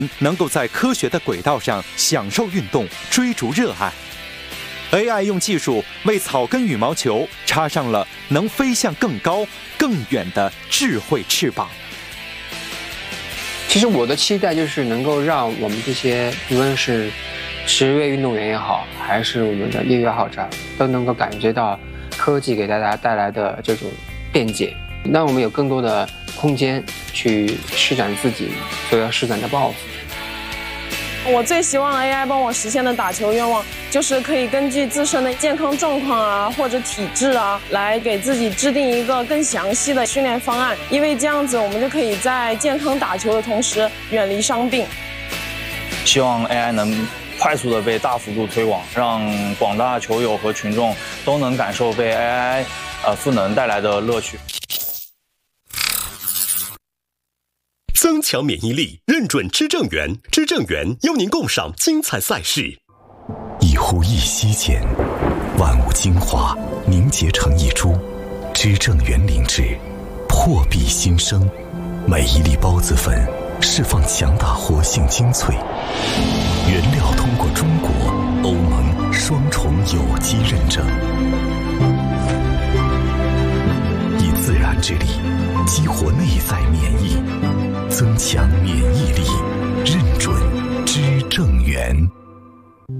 能够在科学的轨道上享受运动，追逐热爱。AI 用技术为草根羽毛球插上了能飞向更高、更远的智慧翅膀。 其实我的期待就是能够让我们这些无论是职业运动员也好，还是我们的业余爱好者，都能够感觉到科技给大家带来的这种便捷，让我们有更多的空间去施展自己所要施展的抱负。 我最希望 AI 帮我实现的打球愿望，就是可以根据自身的健康状况啊，或者体质啊，来给自己制定一个更详细的训练方案。因为这样子，我们就可以在健康打球的同时，远离伤病。 希望 AI 能快速的被大幅度推广，让广大球友和群众都能感受被 AI 赋能带来的乐趣。 增强免疫力，认准知正源，知正源邀您共赏精彩赛事。 一呼一吸间，万物精华凝结成一株，知正源灵芝，破壁新生。每一粒孢子粉释放强大活性精粹，原料通过中国、欧盟双重有机认证，以自然之力激活内在免疫，增强免疫力，认准知正源。